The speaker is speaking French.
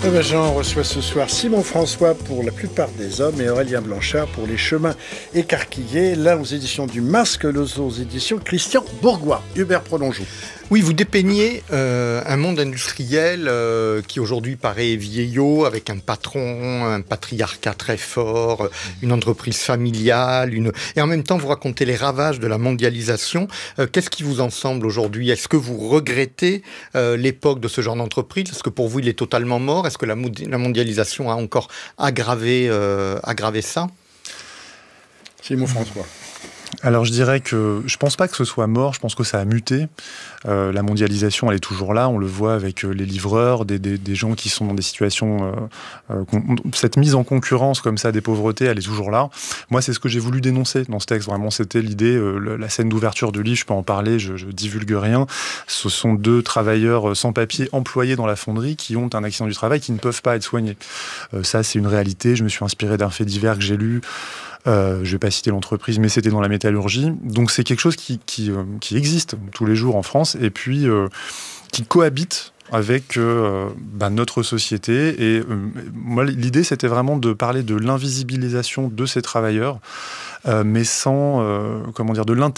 Jean reçoit ce soir Simon François pour La plupart des hommes et Aurélien Blanchard pour Les chemins écarquillés, l'un aux éditions du Masque, l'autre aux éditions Christian Bourgois. Hubert Prolongeau. Oui, vous dépeignez un monde industriel qui aujourd'hui paraît vieillot, avec un patron, un patriarcat très fort, une entreprise familiale, et en même temps vous racontez les ravages de la mondialisation. Qu'est-ce qui vous en semble aujourd'hui ? Est-ce que vous regrettez l'époque de ce genre d'entreprise ? Est-ce que pour vous il est totalement mort ? Est-ce que la mondialisation a encore aggravé ça ? Simon François. Alors je dirais que je pense pas que ce soit mort, je pense que ça a muté. La mondialisation, elle est toujours là, on le voit avec les livreurs, des gens qui sont dans des situations... cette mise en concurrence comme ça des pauvretés, elle est toujours là. Moi, c'est ce que j'ai voulu dénoncer dans ce texte, vraiment, c'était l'idée, la scène d'ouverture du livre, je peux en parler, je divulgue rien. Ce sont deux travailleurs sans papier employés dans la fonderie qui ont un accident du travail, qui ne peuvent pas être soignés. Ça, c'est une réalité, je me suis inspiré d'un fait divers que j'ai lu. Je ne vais pas citer l'entreprise, mais c'était dans la métallurgie. Donc c'est quelque chose qui existe tous les jours en France et puis qui cohabite avec notre société. Et moi, l'idée, c'était vraiment de parler de l'invisibilisation de ces travailleurs, mais sans, de